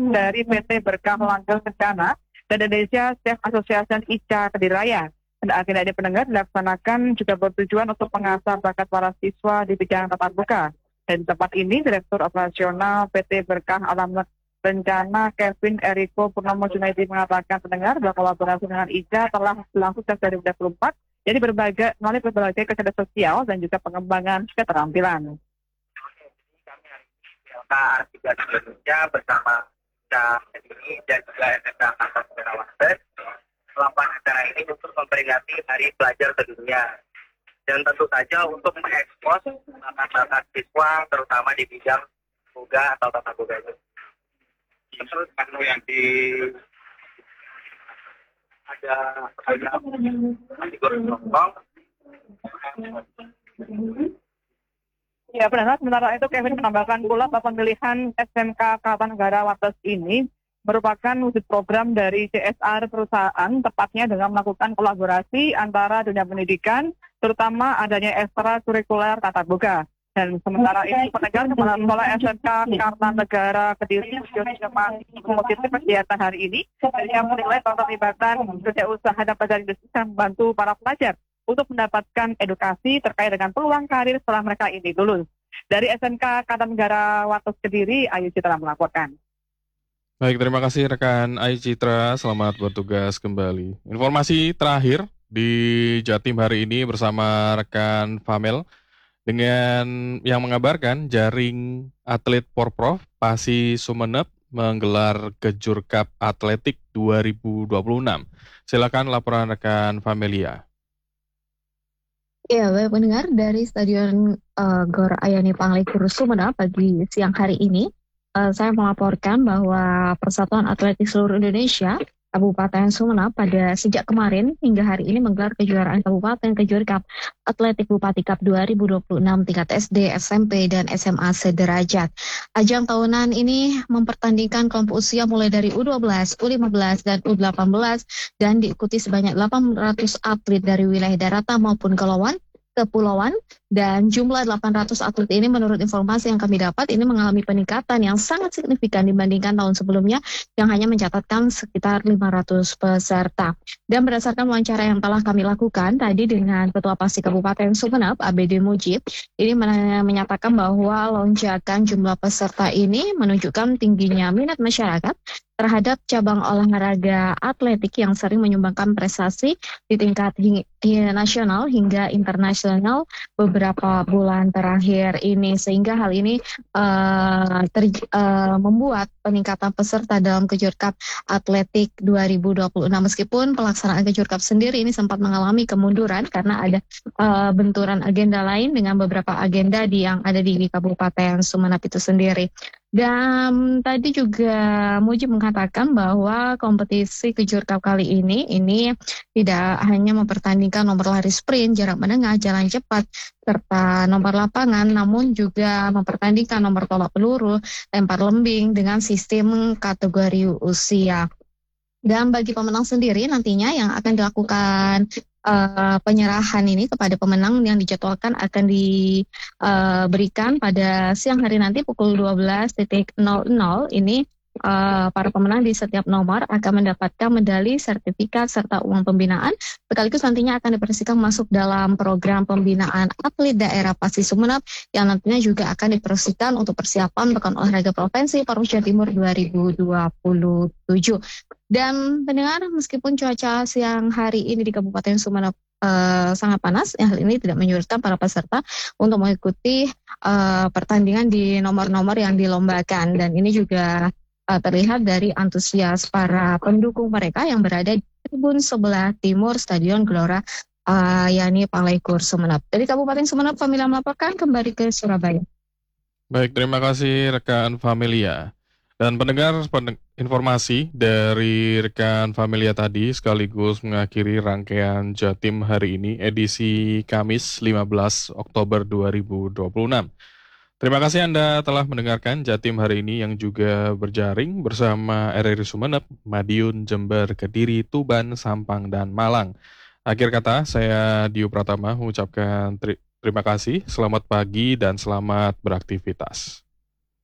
dari PT Berkah Langgeng Kencana dan Indonesia Chef Association ICA Kediraya. Dan agenda ini pendengar dilaksanakan juga bertujuan untuk mengasah bakat para siswa di bidang tatap muka. Dan di tempat ini, Direktur Operasional PT Berkah Alam Rencana Kevin Eriko Purnomo Junaidi mengatakan pendengar bahwa kolaborasi dengan ICA telah berlangsung sejak 2024, jadi melalui berbagai kegiatan sosial dan juga pengembangan keterampilan. Artiga Indonesia bersama ini dan juga SMK Angkatan Udara Wates melakukan acara ini untuk memperingati Hari Pelajar Sedunia dan tentu saja untuk mengekspos bakat-bakat siswa terutama di bidang boga atau tata boga itu. Terus karena yang di ada Ya, benar. Sementara itu, Kevin menambahkan pula bahwa pemilihan SMK Kartanegara Wates ini merupakan wujud program dari CSR perusahaan, tepatnya dengan melakukan kolaborasi antara dunia pendidikan, terutama adanya ekstrakurikuler tata boga. Dan sementara itu, pendengar Kepala Sekolah SMK Kartanegara Kediri juga masih positif kegiatan hari ini, dan yang menilai keterlibatan kerja usaha dan pelajar Indonesia membantu para pelajar untuk mendapatkan edukasi terkait dengan peluang karir setelah mereka ini lulus. Dari SMK Kartanegara Wates Kediri, Ayu Citra melaporkan. Baik, terima kasih rekan Ayu Citra, selamat bertugas kembali. Informasi terakhir di Jatim hari ini bersama rekan Famel dengan yang mengabarkan jaring atlet Porprov Pasi Sumeneb menggelar Kejur Cup Atletik 2026. Silakan laporan rekan Famelia. Ya, baik pendengar, dari Stadion Gor Ayani Panglikur Sumeneb pagi siang hari ini, saya melaporkan bahwa Persatuan Atletik Seluruh Indonesia Kabupaten Sumeneb pada sejak kemarin hingga hari ini menggelar kejuaraan Kabupaten Kejur Cup Atletik Bupati Cup 2026 tingkat SD, SMP, dan SMA sederajat. Ajang tahunan ini mempertandingkan kelompok usia mulai dari U12, U15, dan U18 dan diikuti sebanyak 800 atlet dari wilayah daratan maupun kepulauan, dan jumlah 800 atlet ini menurut informasi yang kami dapat ini mengalami peningkatan yang sangat signifikan dibandingkan tahun sebelumnya yang hanya mencatatkan sekitar 500 peserta. Dan berdasarkan wawancara yang telah kami lakukan tadi dengan Ketua Pasi Kabupaten Sumeneb, ABD Mujib, ini menyatakan bahwa lonjakan jumlah peserta ini menunjukkan tingginya minat masyarakat terhadap cabang olahraga atletik yang sering menyumbangkan prestasi di tingkat nasional hingga internasional beberapa bulan terakhir ini, sehingga hal ini membuat peningkatan peserta dalam Kejur Cup Atletik 2026. Meskipun pelaksanaan Kejur Cup sendiri ini sempat mengalami kemunduran karena ada benturan agenda lain dengan beberapa agenda yang ada di Kabupaten Sumeneb itu sendiri. Dan tadi juga Mujib mengatakan bahwa kompetisi Kejur Cup kali ini tidak hanya mempertandingkan nomor lari sprint, jarak menengah, jalan cepat, serta nomor lapangan, namun juga mempertandingkan nomor tolak peluru, lempar lembing dengan sistem kategori usia. Dan bagi pemenang sendiri nantinya yang akan dilakukan penyerahan ini kepada pemenang yang dijadwalkan akan diberikan pada siang hari nanti pukul 12.00 ini. Para pemenang di setiap nomor akan mendapatkan medali, sertifikat, serta uang pembinaan. Sekaligus nantinya akan dipersiapkan masuk dalam program pembinaan atlet daerah Pasi Sumeneb yang nantinya juga akan dipersiapkan untuk persiapan Pekan Olahraga Provinsi Parus Jawa Timur 2027. Dan pendengar, meskipun cuaca siang hari ini di Kabupaten Sumeneb sangat panas, hal ini tidak menyurutkan para peserta untuk mengikuti pertandingan di nomor-nomor yang dilombakan. Dan ini juga terlihat dari antusias para pendukung mereka yang berada di tribun sebelah timur Stadion Gelora Ayani Panglikur Sumeneb. Dari Kabupaten Sumeneb, Familia melaporkan kembali ke Surabaya. Baik, terima kasih rekan Familia. Dan pendengar, informasi dari rekan Familia tadi sekaligus mengakhiri rangkaian Jatim hari ini edisi Kamis 15 Oktober 2026. Terima kasih Anda telah mendengarkan Jatim hari ini yang juga berjaring bersama RRI Sumeneb, Madiun, Jember, Kediri, Tuban, Sampang, dan Malang. Akhir kata, saya Dio Pratama mengucapkan terima kasih, selamat pagi, dan selamat beraktivitas.